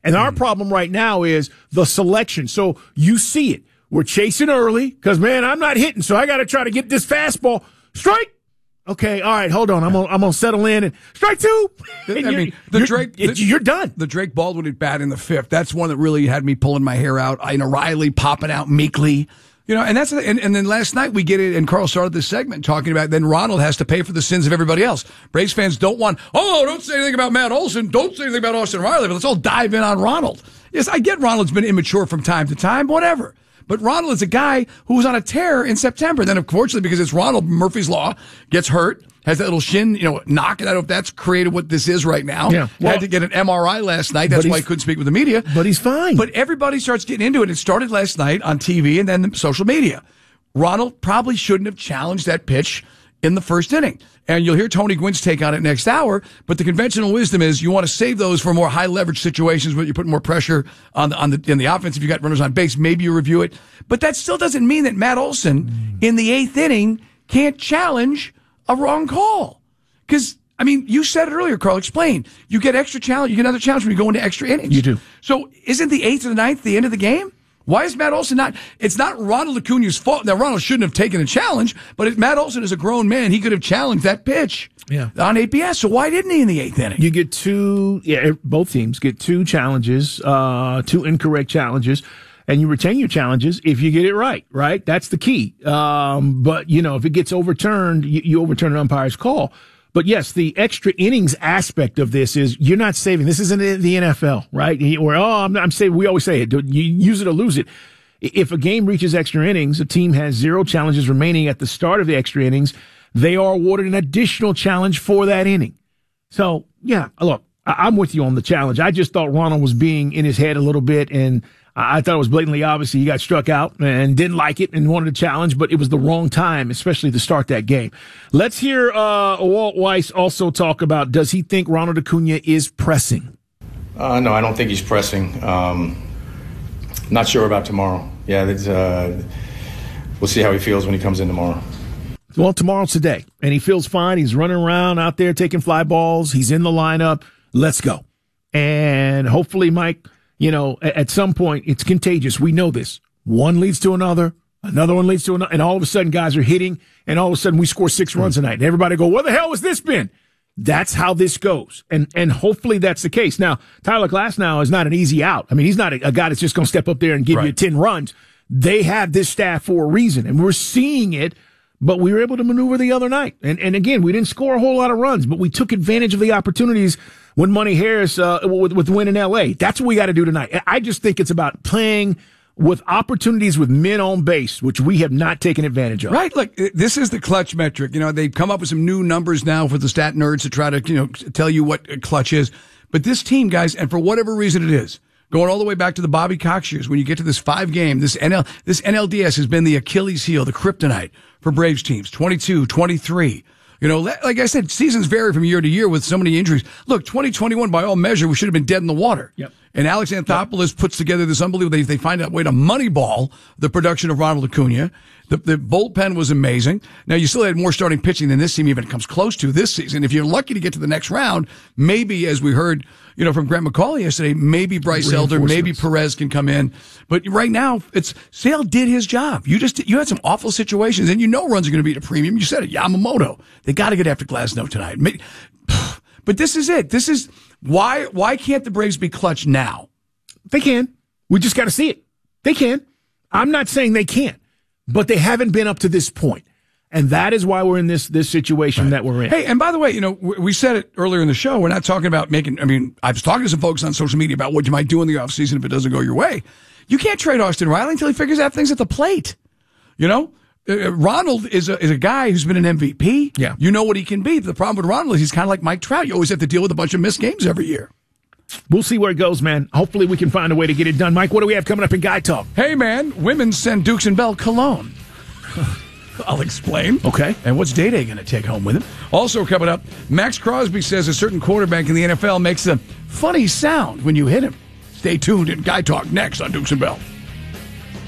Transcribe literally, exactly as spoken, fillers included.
And our problem right now is the selection. So you see it. We're chasing early because, man, I'm not hitting, so I got to try to get this fastball. Strike. Okay, all right, hold on. I'm gonna, I'm gonna settle in and strike two. And I mean, the you're, Drake, the, you're done. The Drake Baldwin at bat in the fifth. That's one that really had me pulling my hair out. I know Riley popping out meekly, you know. And that's and, and then last night we get it, and Carl started this segment talking about then Ronald has to pay for the sins of everybody else. Braves fans don't want. Oh, don't say anything about Matt Olson. Don't say anything about Austin Riley. But let's all dive in on Ronald. Yes, I get Ronald's been immature from time to time. Whatever. But Ronald is a guy who was on a tear in September. Then, unfortunately, because it's Ronald, Murphy's Law, gets hurt, has that little shin, you know, knock. I don't know if that's created what this is right now. Yeah. Well, had to get an M R I last night. That's why he couldn't speak with the media. But he's fine. But everybody starts getting into it. It started last night on T V and then social media. Ronald probably shouldn't have challenged that pitch in the first inning. And you'll hear Tony Gwynn's take on it next hour. But the conventional wisdom is you want to save those for more high leverage situations where you put more pressure on the, on the, in the offense. If you got runners on base, maybe you review it. But that still doesn't mean that Matt Olson in the eighth inning can't challenge a wrong call. Because, I mean, you said it earlier, Carl. Explain. You get extra challenge. You get another challenge when you go into extra innings. You do. So isn't the eighth or the ninth the end of the game? Why is Matt Olson not? It's not Ronald Acuna's fault. Now, Ronald shouldn't have taken a challenge, but if Matt Olson is a grown man, he could have challenged that pitch yeah. on A P S. So why didn't he in the eighth inning? You get two, yeah, both teams get two challenges, uh, two incorrect challenges, and you retain your challenges if you get it right, right? That's the key. Um, but, you know, if it gets overturned, you, you overturn an umpire's call. But yes, the extra innings aspect of this is you're not saving. This isn't the N F L, right? Where, oh, I'm, I'm saving. We always say it. You use it or lose it. If a game reaches extra innings, a team has zero challenges remaining at the start of the extra innings. They are awarded an additional challenge for that inning. So, yeah, look, I'm with you on the challenge. I just thought Ronald was being in his head a little bit, and I thought it was blatantly obvious he got struck out and didn't like it and wanted a challenge, but it was the wrong time, especially to start that game. Let's hear uh, Walt Weiss also talk about, does he think Ronald Acuna is pressing? Uh, no, I don't think he's pressing. Um, not sure about tomorrow. Yeah, it's, uh, we'll see how he feels when he comes in tomorrow. Well, tomorrow's today, and he feels fine. He's running around out there taking fly balls. He's in the lineup. Let's go. And hopefully, Mike, you know, at some point, it's contagious. We know this. One leads to another, another one leads to another, and all of a sudden, guys are hitting, and all of a sudden, we score six runs tonight. And everybody go, where the hell has this been? That's how this goes. And and hopefully that's the case. Now, Tyler Glasnow is not an easy out. I mean, he's not a, a guy that's just going to step up there and give right. you ten runs. They have this staff for a reason, and we're seeing it, but we were able to maneuver the other night. And and again, we didn't score a whole lot of runs, but we took advantage of the opportunities when Money Harris, uh, with, with the win in L A. That's what we got to do tonight. I just think it's about playing with opportunities with men on base, which we have not taken advantage of. Right. Look, this is the clutch metric. You know, they've come up with some new numbers now for the stat nerds to try to, you know, tell you what clutch is. But this team, guys, and for whatever reason it is, going all the way back to the Bobby Cox years, when you get to this five game, this N L, this N L D S has been the Achilles heel, the kryptonite for Braves teams, twenty-two, twenty-three. You know, like I said, seasons vary from year to year with so many injuries. Look, twenty twenty-one, by all measure, we should have been dead in the water. Yep. And Alex Anthopoulos yep. puts together this unbelievable, they, they find a way to moneyball the production of Ronald Acuna. The, the bullpen was amazing. Now, you still had more starting pitching than this team even comes close to this season. If you're lucky to get to the next round, maybe, as we heard, you know, from Grant McCauley yesterday, maybe Bryce Elder, maybe Perez can come in. But right now, it's Sale did his job. You just you had some awful situations, and you know runs are going to be at a premium. You said it, Yamamoto. They got to get after Glasnow tonight. But this is it. This is why. Why can't the Braves be clutch now? They can. We just got to see it. They can. I'm not saying they can't, but they haven't been up to this point. And that is why we're in this this situation right. that we're in. Hey, and by the way, you know, we said it earlier in the show. We're not talking about making, I mean, I was talking to some folks on social media about what you might do in the offseason if it doesn't go your way. You can't trade Austin Riley until he figures out things at the plate. You know? Uh, Ronald is a, is a guy who's been an M V P. Yeah. You know what he can be. But the problem with Ronald is he's kind of like Mike Trout. You always have to deal with a bunch of missed games every year. We'll see where it goes, man. Hopefully we can find a way to get it done. Mike, what do we have coming up in Guy Talk? Hey, man, women send Dukes and Bell cologne. I'll explain. Okay. And what's Day-Day going to take home with him? Also coming up, Max Crosby says a certain quarterback in the N F L makes a funny sound when you hit him. Stay tuned in Guy Talk next on Dukes and Bell.